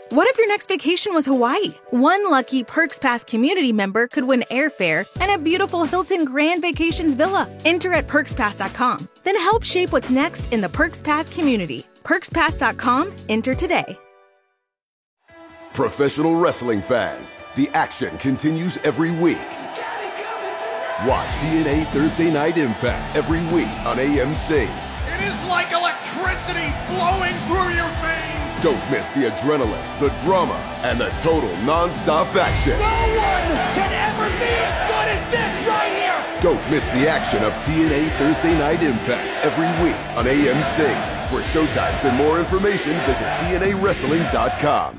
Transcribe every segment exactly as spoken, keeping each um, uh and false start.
What if your next vacation was Hawaii? One lucky Perks Pass community member could win airfare and a beautiful Hilton Grand Vacations villa. Enter at perks pass dot com. Then help shape what's next in the Perks Pass community. perks pass dot com. Enter today. Professional wrestling fans, the action continues every week. Watch T N A Thursday Night Impact every week on A M C. It is like electricity flowing through your veins. Don't miss the adrenaline, the drama, and the total non-stop action. No one can ever be as good as this right here. Don't miss the action of T N A Thursday Night Impact every week on A M C. For showtimes and more information, visit T N A wrestling dot com.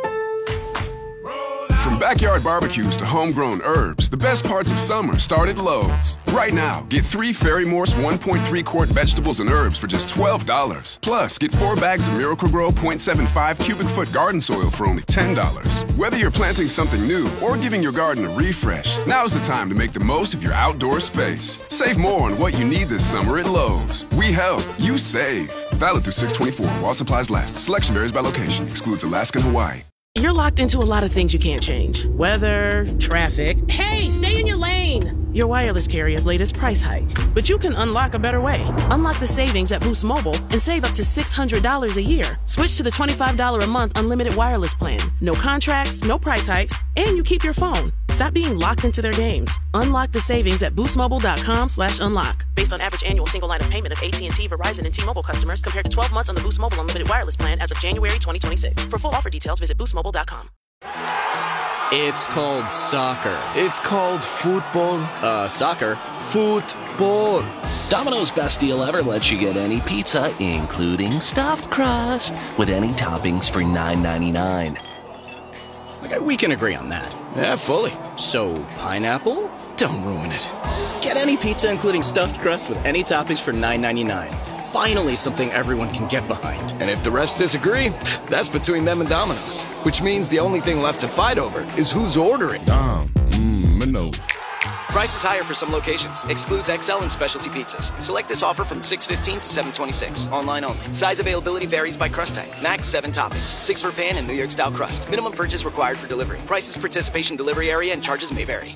From backyard barbecues to homegrown herbs, the best parts of summer start at Lowe's. Right now, get three Ferry-Morse one point three quart vegetables and herbs for just twelve dollars. Plus, get four bags of Miracle-Gro point seven five cubic foot garden soil for only ten dollars. Whether you're planting something new or giving your garden a refresh, now's the time to make the most of your outdoor space. Save more on what you need this summer at Lowe's. We help, you save. Valid through six twenty-four while supplies last. Selection varies by location. Excludes Alaska and Hawaii. You're locked into a lot of things you can't change. Weather, traffic. Hey, stay in your lane! Your wireless carrier's latest price hike. But you can unlock a better way. Unlock the savings at Boost Mobile and save up to six hundred dollars a year. Switch to the twenty-five dollars a month unlimited wireless plan. No contracts, no price hikes, and you keep your phone. Stop being locked into their games. Unlock the savings at boostmobile.com slash unlock. Based on average annual single line of payment of A T and T, Verizon, and T-Mobile customers compared to twelve months on the Boost Mobile unlimited wireless plan as of January twenty twenty-six. For full offer details, visit boost mobile dot com. It's called soccer. It's called football. Uh, soccer. Football. Domino's Best Deal Ever lets you get any pizza, including stuffed crust, with any toppings for nine ninety-nine. Okay, we can agree on that. Yeah, fully. So, pineapple? Don't ruin it. Get any pizza, including stuffed crust, with any toppings for nine ninety-nine. Finally, something everyone can get behind. And if the rest disagree, that's between them and Domino's. Which means the only thing left to fight over is who's ordering. Dom, mmm, no. Price is higher for some locations. Excludes X L and specialty pizzas. Select this offer from six fifteen to seven twenty-six. Online only. Size availability varies by crust type. Max seven toppings. Six for pan and New York style crust. Minimum purchase required for delivery. Prices, participation, delivery area, and charges may vary.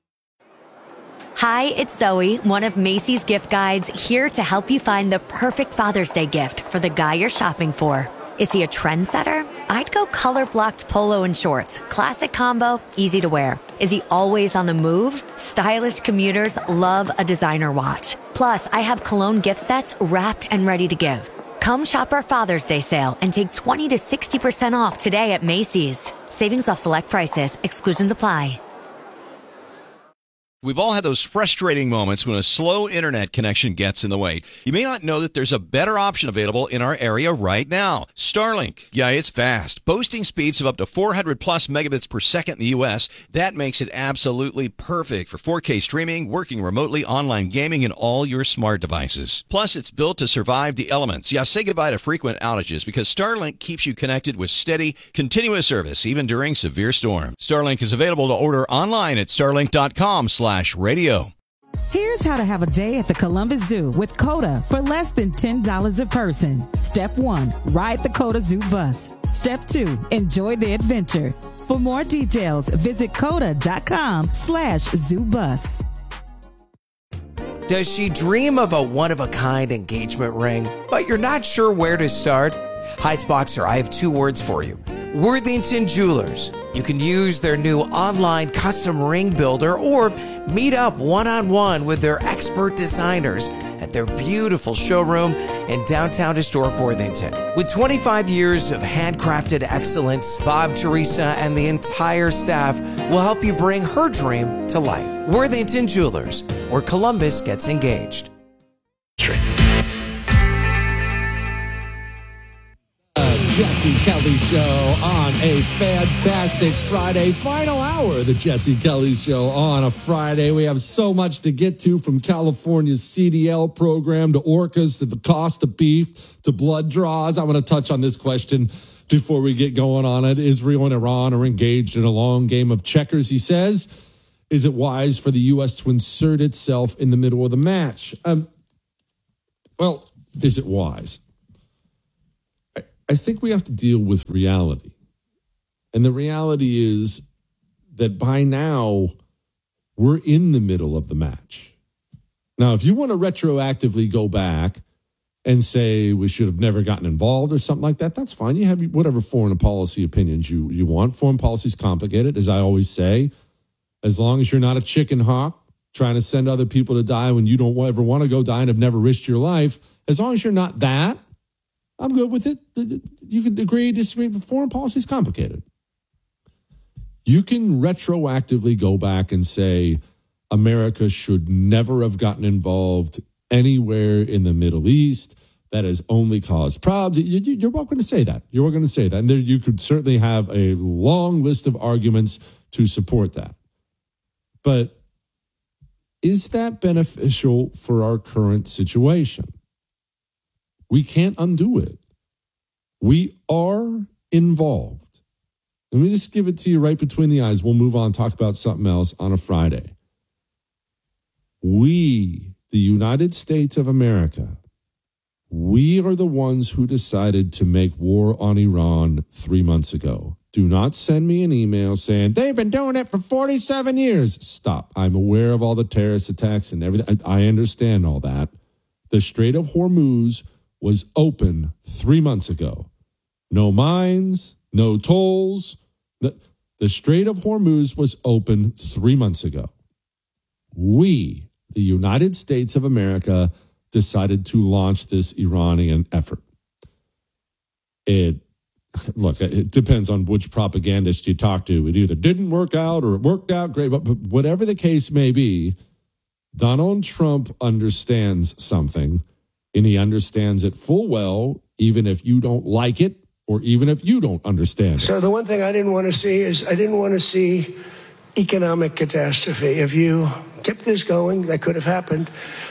Hi, it's Zoe, one of Macy's gift guides, here to help you find the perfect Father's Day gift for the guy you're shopping for. Is he a trendsetter? I'd go color-blocked polo and shorts. Classic combo, easy to wear. Is he always on the move? Stylish commuters love a designer watch. Plus, I have cologne gift sets wrapped and ready to give. Come shop our Father's Day sale and take twenty to sixty percent off today at Macy's. Savings off select prices. Exclusions apply. We've all had those frustrating moments when a slow internet connection gets in the way. You may not know that there's a better option available in our area right now. Starlink. Yeah, it's fast. Boasting speeds of up to four hundred plus megabits per second in the U S. That makes it absolutely perfect for four K streaming, working remotely, online gaming, and all your smart devices. Plus, it's built to survive the elements. Yeah, say goodbye to frequent outages because Starlink keeps you connected with steady, continuous service, even during severe storms. Starlink is available to order online at starlink.com slash radio. Here's how to have a day at the Columbus Zoo with COTA for less than ten dollars a person. Step one, ride the COTA Zoo bus. Step two, enjoy the adventure. For more details, visit COTA.com slash zoo bus. Does she dream of a one-of-a-kind engagement ring, but you're not sure where to start? Heights Boxer, I have two words for you. Worthington Jewelers. You can use their new online custom ring builder or meet up one-on-one with their expert designers at their beautiful showroom in downtown historic Worthington. With twenty-five years of handcrafted excellence, Bob, Teresa, and the entire staff will help you bring her dream to life. Worthington Jewelers, where Columbus gets engaged. Jesse Kelly Show on a fantastic Friday. Final hour of the Jesse Kelly Show on a Friday. We have so much to get to, from California's C D L program to orcas to the cost of beef to blood draws. I want to touch on this question before we get going on it. Israel and Iran are engaged in a long game of checkers, he says. Is it wise for the U S to insert itself in the middle of the match? Um, well, is it wise? I think we have to deal with reality. And the reality is that by now, we're in the middle of the match. Now, if you want to retroactively go back and say we should have never gotten involved or something like that, that's fine. You have whatever foreign policy opinions you, you want. Foreign policy is complicated, as I always say. As long as you're not a chicken hawk trying to send other people to die when you don't ever want to go die and have never risked your life, as long as you're not that, I'm good with it. You can agree, disagree, but foreign policy is complicated. You can retroactively go back and say America should never have gotten involved anywhere in the Middle East. That has only caused problems. You're welcome to say that. You're welcome to say that. And there, you could certainly have a long list of arguments to support that. But is that beneficial for our current situation? We can't undo it. We are involved. Let me just give it to you right between the eyes. We'll move on, talk about something else on a Friday. We, the United States of America, we are the ones who decided to make war on Iran three months ago. Do not send me an email saying, they've been doing it for forty-seven years. Stop. I'm aware of all the terrorist attacks and everything. I, I understand all that. The Strait of Hormuz was open three months ago. No mines, no tolls. The, the Strait of Hormuz was open three months ago. We, the United States of America, decided to launch this Iranian effort. It, look, it depends on which propagandist you talk to. It either didn't work out or it worked out great. But, but whatever the case may be, Donald Trump understands something, and he understands it full well, even if you don't like it or even if you don't understand it. So the one thing I didn't want to see is I didn't want to see economic catastrophe. If you kept this going, that could have happened.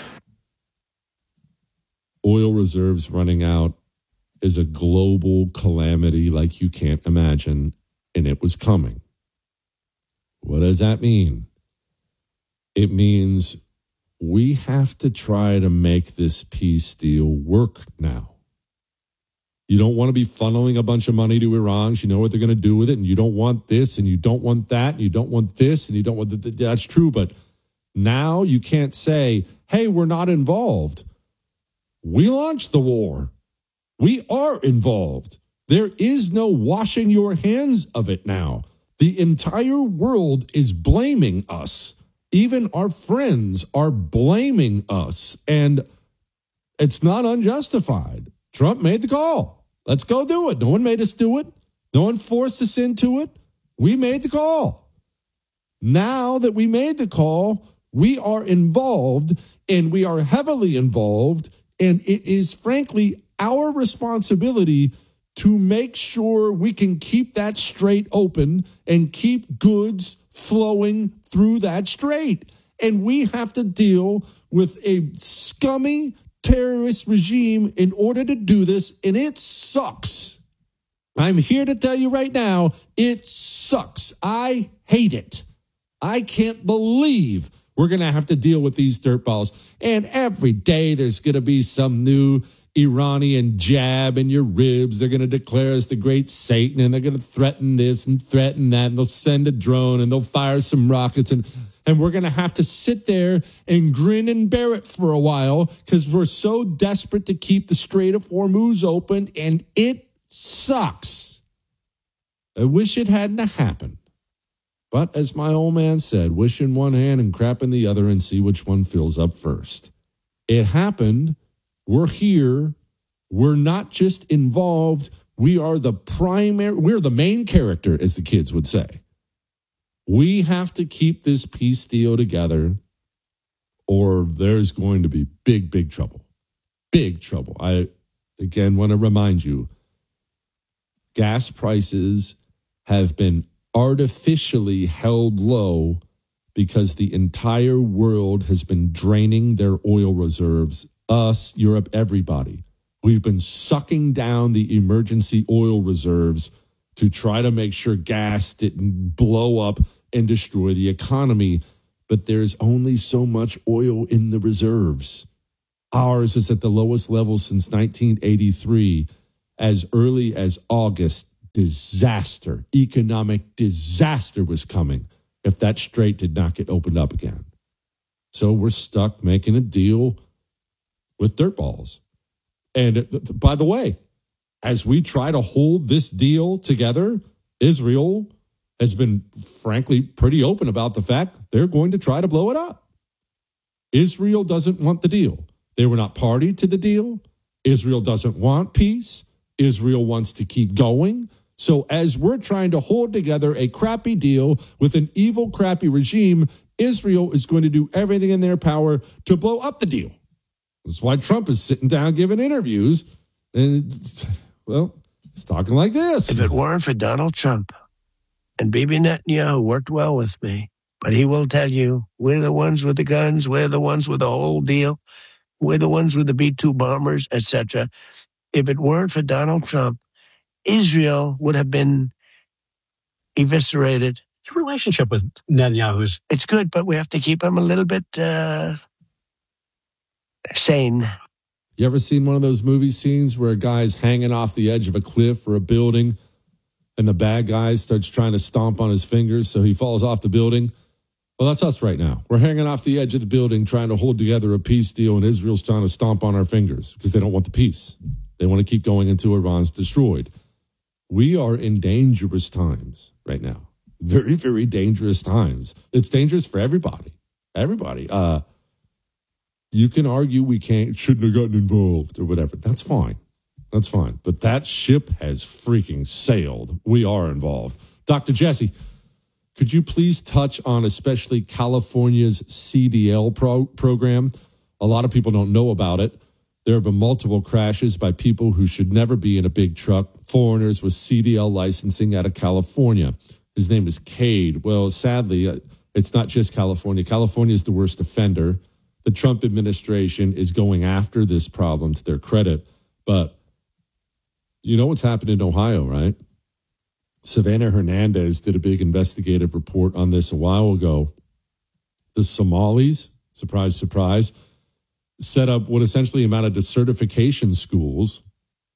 Oil reserves running out is a global calamity like you can't imagine, and it was coming. What does that mean? It means we have to try to make this peace deal work now. You don't want to be funneling a bunch of money to Iran. You know what they're going to do with it, and you don't want this, and you don't want that, and you don't want this, and you don't want that. That's true, but now you can't say, hey, we're not involved. We launched the war. We are involved. There is no washing your hands of it now. The entire world is blaming us. Even our friends are blaming us, and it's not unjustified. Trump made the call. Let's go do it. No one made us do it. No one forced us into it. We made the call. Now that we made the call, we are involved, and we are heavily involved, and it is frankly our responsibility to make sure we can keep that strait open and keep goods flowing through that strait. And we have to deal with a scummy terrorist regime in order to do this, and it sucks. I'm here to tell you right now, it sucks. I hate it. I can't believe we're going to have to deal with these dirtballs. And every day there's going to be some new Iranian jab in your ribs. They're going to declare us the great Satan, and they're going to threaten this and threaten that, and they'll send a drone, and they'll fire some rockets, and and we're going to have to sit there and grin and bear it for a while because we're so desperate to keep the Strait of Hormuz open, and it sucks. I wish it hadn't happened. But as my old man said, wish in one hand and crap in the other and see which one fills up first. It happened. We're here. We're not just involved. We are the primary, we're the main character, as the kids would say. We have to keep this peace deal together, or there's going to be big, big trouble. Big trouble. I, again, want to remind you, gas prices have been artificially held low because the entire world has been draining their oil reserves. Us, Europe, everybody. We've been sucking down the emergency oil reserves to try to make sure gas didn't blow up and destroy the economy. But there's only so much oil in the reserves. Ours is at the lowest level since nineteen eighty-three. As early as August, disaster, economic disaster was coming if that strait did not get opened up again. So we're stuck making a deal with dirtballs. And by the way, as we try to hold this deal together, Israel has been, frankly, pretty open about the fact they're going to try to blow it up. Israel doesn't want the deal. They were not party to the deal. Israel doesn't want peace. Israel wants to keep going. So as we're trying to hold together a crappy deal with an evil, crappy regime, Israel is going to do everything in their power to blow up the deal. That's why Trump is sitting down giving interviews. And, well, he's talking like this. If it weren't for Donald Trump and Bibi Netanyahu worked well with me, but he will tell you, we're the ones with the guns, we're the ones with the whole deal, we're the ones with the B two bombers, et cetera. If it weren't for Donald Trump, Israel would have been eviscerated. Your relationship with Netanyahu's... It's good, but we have to keep him a little bit uh, sane. You ever seen one of those movie scenes where a guy's hanging off the edge of a cliff or a building and the bad guy starts trying to stomp on his fingers so he falls off the building? Well, that's us right now. We're hanging off the edge of the building trying to hold together a peace deal, and Israel's trying to stomp on our fingers because they don't want the peace. They want to keep going until Iran's destroyed. We are in dangerous times right now. Very, very dangerous times. It's dangerous for everybody. Everybody. Uh, you can argue we can't, shouldn't have gotten involved or whatever. That's fine. That's fine. But that ship has freaking sailed. We are involved. Doctor Jesse, could you please touch on especially California's C D L pro- program? A lot of people don't know about it. There have been multiple crashes by people who should never be in a big truck, foreigners with C D L licensing out of California. His name is Cade. Well, sadly, it's not just California. California is the worst offender. The Trump administration is going after this problem to their credit. But you know what's happened in Ohio, right? Savannah Hernandez did a big investigative report on this a while ago. The Somalis, surprise, surprise, set up what essentially amounted to certification schools.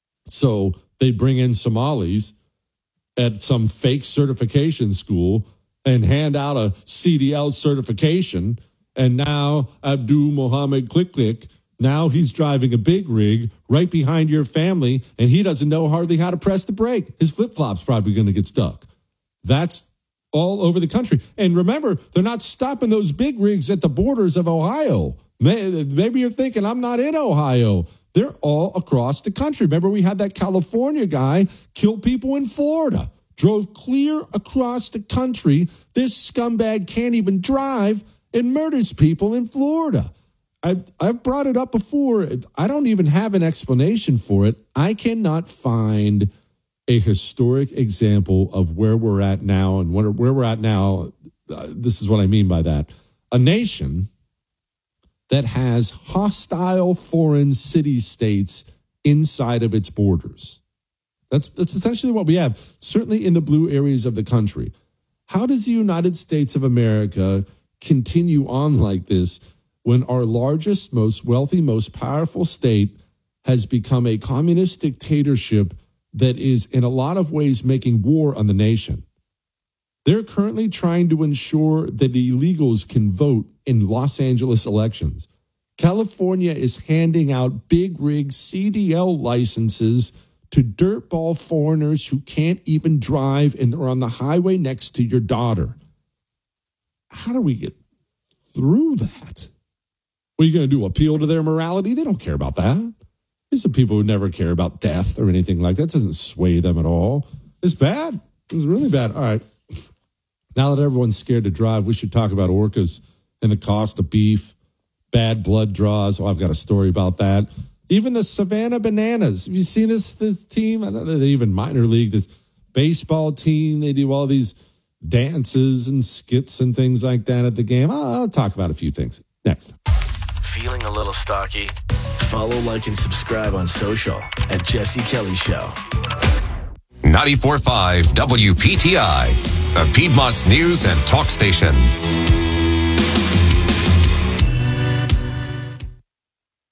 So they bring in Somalis at some fake certification school and hand out a C D L certification. And now Abdul Mohammed Click Click, now he's driving a big rig right behind your family, and he doesn't know hardly how to press the brake. His flip-flop's probably going to get stuck. That's all over the country. And remember, they're not stopping those big rigs at the borders of Ohio. Maybe you're thinking, I'm not in Ohio. They're all across the country. Remember, we had that California guy kill people in Florida, drove clear across the country. This scumbag can't even drive and murders people in Florida. I've, I've brought it up before. I don't even have an explanation for it. I cannot find a historic example of where we're at now and where, where we're at now. Uh, this is what I mean by that. A nation that has hostile foreign city-states inside of its borders. That's, that's essentially what we have, certainly in the blue areas of the country. How does the United States of America continue on like this when our largest, most wealthy, most powerful state has become a communist dictatorship that is in a lot of ways making war on the nation? They're currently trying to ensure that the illegals can vote in Los Angeles elections. California is handing out big rig C D L licenses to dirtball foreigners who can't even drive and they're on the highway next to your daughter. How do we get through that? What are you going to do, appeal to their morality? They don't care about that. These are people who never care about death or anything like that. It doesn't sway them at all. It's bad. It's really bad. All right. Now that everyone's scared to drive, we should talk about orcas and the cost of beef, bad blood draws. Oh, I've got a story about that. Even the Savannah Bananas. Have you seen this, this team? I don't know, they even minor league, this baseball team. They do all these dances and skits and things like that at the game. I'll, I'll talk about a few things next. Feeling a little stocky? Follow, like, and subscribe on social at Jesse Kelly Show. ninety-four point five W P T I, the Piedmont's news and talk station.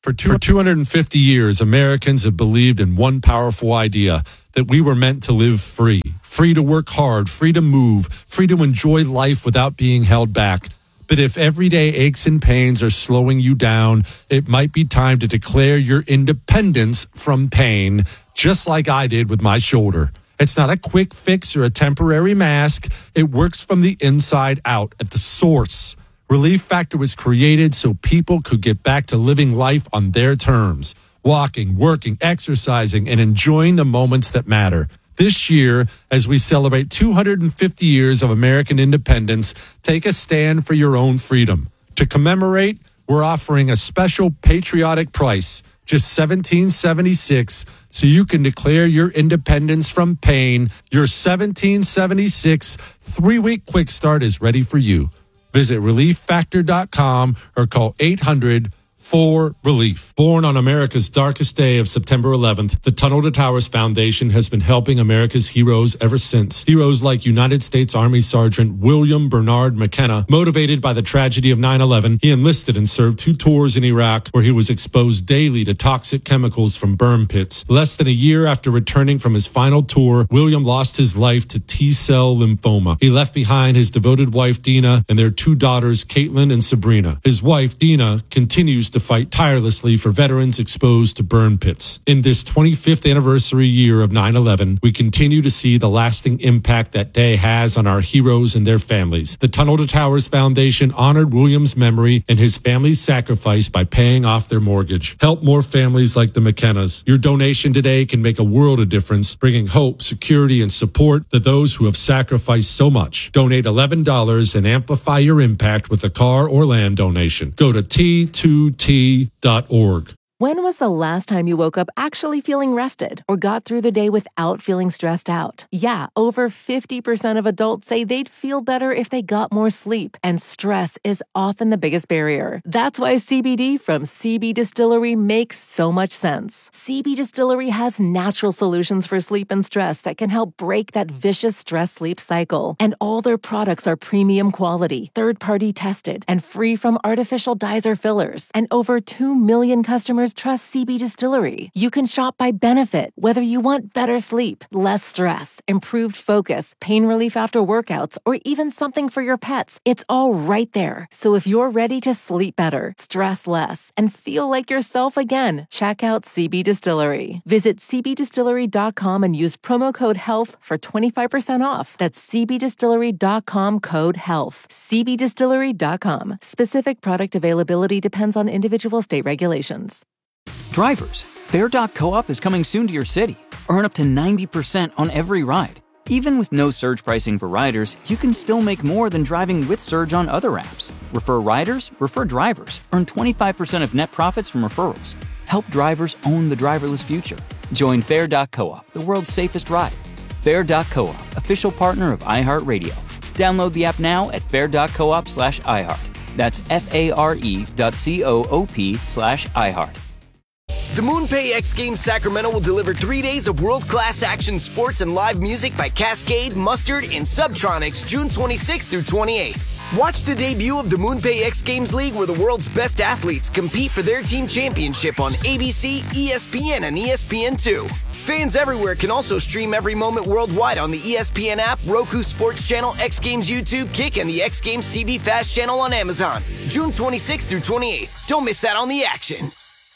For two hundred fifty years, Americans have believed in one powerful idea, that we were meant to live free. Free to work hard, free to move, free to enjoy life without being held back. But if everyday aches and pains are slowing you down, it might be time to declare your independence from pain, just like I did with my shoulder. It's not a quick fix or a temporary mask. It works from the inside out at the source. Relief Factor was created so people could get back to living life on their terms, walking, working, exercising, and enjoying the moments that matter. This year, as we celebrate two hundred fifty years of American independence, take a stand for your own freedom. To commemorate, we're offering a special patriotic price, just seventeen seventy-six, so you can declare your independence from pain. Your seventeen seventy-six three-week quick start is ready for you. Visit relief factor dot com or call eight hundred four relief. Born on America's darkest day of September eleventh, the Tunnel to Towers Foundation has been helping America's heroes ever since. Heroes like United States Army Sergeant William Bernard McKenna. Motivated by the tragedy of nine eleven, he enlisted and served two tours in Iraq, where he was exposed daily to toxic chemicals from burn pits. Less than a year after returning from his final tour, William lost his life to T-cell lymphoma. He left behind his devoted wife, Dina, and their two daughters, Caitlin and Sabrina. His wife, Dina, continues to to fight tirelessly for veterans exposed to burn pits. In this twenty-fifth anniversary year of nine eleven, we continue to see the lasting impact that day has on our heroes and their families. The Tunnel to Towers Foundation honored William's memory and his family's sacrifice by paying off their mortgage. Help more families like the McKennas. Your donation today can make a world of difference, bringing hope, security, and support to those who have sacrificed so much. Donate eleven dollars and amplify your impact with a car or land donation. Go to T two T dot org. When was the last time you woke up actually feeling rested or got through the day without feeling stressed out? Yeah, over fifty percent of adults say they'd feel better if they got more sleep, and stress is often the biggest barrier. That's why C B D from C B Distillery makes so much sense. C B Distillery has natural solutions for sleep and stress that can help break that vicious stress-sleep cycle. And all their products are premium quality, third-party tested, and free from artificial dyes or fillers. And over two million customers trust C B Distillery. You can shop by benefit, whether you want better sleep, less stress, improved focus, pain relief after workouts, or even something for your pets. It's all right there. So if you're ready to sleep better, stress less, and feel like yourself again, check out C B Distillery. Visit C B distillery dot com and use promo code HEALTH for twenty-five percent off. That's C B distillery dot com code HEALTH. C B distillery dot com. Specific product availability depends on individual state regulations. Drivers, Fare dot coop is coming soon to your city. Earn up to ninety percent on every ride. Even with no surge pricing for riders, you can still make more than driving with Surge on other apps. Refer riders, refer drivers. Earn twenty-five percent of net profits from referrals. Help drivers own the driverless future. Join Fare dot coop, the world's safest ride. Fare dot coop, official partner of iHeartRadio. Download the app now at fare dot coop slash iHeart. That's F-A-R-E dot C-O-O-P slash iHeart. The MoonPay X Games Sacramento will deliver three days of world-class action sports and live music by Cascade, Mustard, and Subtronics June twenty-sixth through twenty-eighth. Watch the debut of the MoonPay X Games League, where the world's best athletes compete for their team championship on A B C, E S P N, and E S P N two. Fans everywhere can also stream every moment worldwide on the E S P N app, Roku Sports Channel, X Games YouTube, Kick, and the X Games T V Fast Channel on Amazon. June twenty-sixth through twenty-eighth. Don't miss out on the action.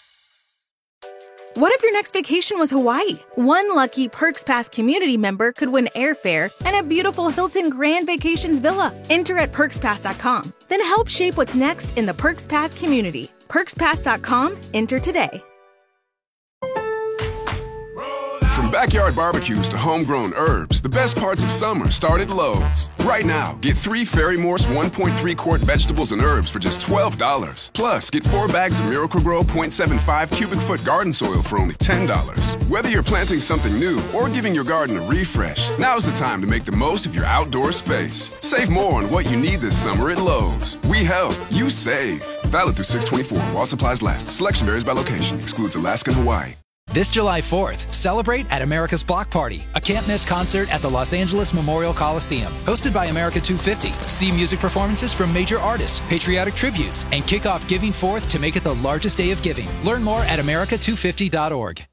What if your next vacation was Hawaii? One lucky Perks Pass community member could win airfare and a beautiful Hilton Grand Vacations villa. Enter at perks pass dot com. Then help shape what's next in the Perks Pass community. perks pass dot com. Enter today. From backyard barbecues to homegrown herbs, the best parts of summer start at Lowe's. Right now, get three Ferry Morse one point three quart vegetables and herbs for just twelve dollars. Plus, get four bags of Miracle-Gro point seven five cubic foot garden soil for only ten dollars. Whether you're planting something new or giving your garden a refresh, now's the time to make the most of your outdoor space. Save more on what you need this summer at Lowe's. We help, you save. Valid through six twenty-four while supplies last. Selection varies by location. Excludes Alaska and Hawaii. This July fourth, celebrate at America's Block Party, a can't-miss concert at the Los Angeles Memorial Coliseum. Hosted by America two fifty, see music performances from major artists, patriotic tributes, and kick off Giving Fourth to make it the largest day of giving. Learn more at America two fifty dot org.